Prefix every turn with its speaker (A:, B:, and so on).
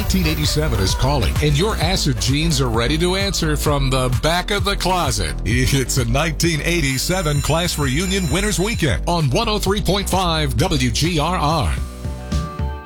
A: 1987 is calling, and your acid genes are ready to answer from the back of the closet. It's a 1987 class reunion winners weekend on 103.5 WGRR.